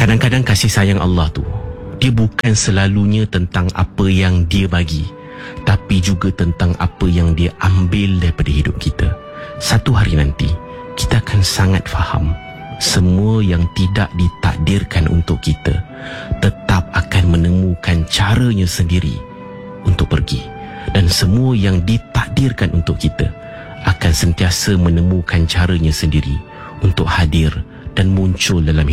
Kadang-kadang kasih sayang Allah tu, dia bukan selalunya tentang apa yang dia bagi, tapi juga tentang apa yang dia ambil daripada hidup kita. Satu hari nanti, kita akan sangat faham semua yang tidak ditakdirkan untuk kita tetap akan menemukan caranya sendiri untuk pergi, dan semua yang ditakdirkan untuk kita akan sentiasa menemukan caranya sendiri untuk hadir dan muncul dalam